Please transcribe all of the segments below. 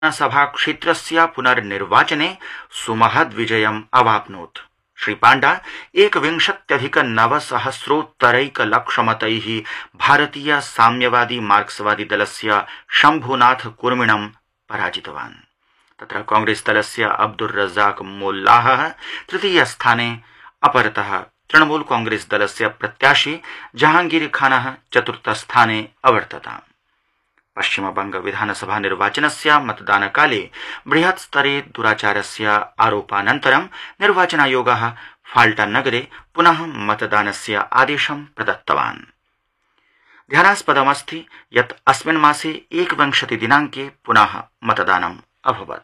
सभाक्षेत्रस्य पुनर्निर्वाचने सुमहद् विजयम् अवाप्नोत्। श्री पाण्डा 1,900,000 भारतीय साम्यवादी मार्क्सवादी दलस्य शम्भुनाथ कुर्मिणं पराजितवान्। तत्र कांग्रेस दलस्य अब्दुर रज़ाक मोल्लाह तृतीय स्थाने, अपरतः तृणमूल कांग्रेस दलस्य प्रत्याशी जहांगीर खानः चतुर्थ स्थाने अवर्तताम्। पश्चिमबंग विधानसभा निर्वाचनस्य मतदानकाले बृहत् स्तरे दुराचारस्य आरोपानन्तरं निर्वाचनायोगः फाल्टा नगरे पुनः मतदानस्य आदेशं प्रदत्तवान्। ध्यानास्पदमस्ति यत् अस्मिन् मासे 21 दिनाङ्के पुनः मतदानम् अभवत्।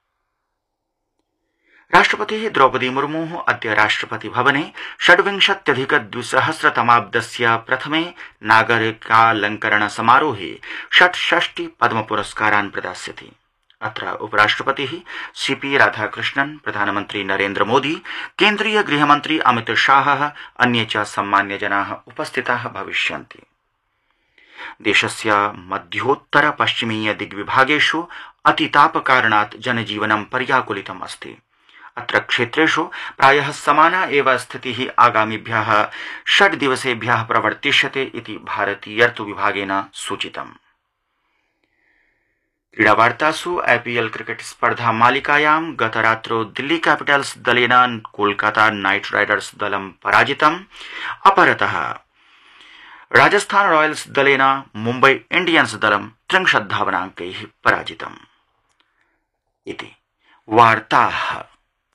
राष्ट्रपतिः द्रौपदी मुर्मुः अद्य राष्ट्रपति भवने 26,200तमाब्दस्य प्रथमे नागरिकालंकरण समारोहे 66 पद्मपुरस्कारान् प्रदास्यति। अत्र उपराष्ट्रपतिः सीपी राधाकृष्णन्, प्रधानमन्त्री नरेन्द्र मोदी, केन्द्रीय गृहमन्त्री अमित शाहः, अन्ये च सम्मान्यजनाः उपस्थिताः भविष्यन्ति। देशस्य मध्योत्तर पश्चिमीय दिग्विभागेषु अतितापकारणात् जनजीवनं पर्याकुलितम् अस्ति। अत्र क्षेत्रेषु प्रायः समाना एव स्थितिः आगामिभ्यः 6 दिवसेभ्यः प्रवर्तिष्यते इति भारतीयर्तु विभागेन सूचितम्। क्रीडावार्तासु आईपीएल क्रिकेट स्पर्धा मालिकायां गतरात्रौ दिल्ली कैपिटल्स दलेन कोलकाता नाइट राइडर्स दलं पराजितम्। अपरतः राजस्थान रॉयल्स दलेन मुम्बई इंडियंस दलं 30 धावनाङ्कैः पराजितम्। इति वार्ताः।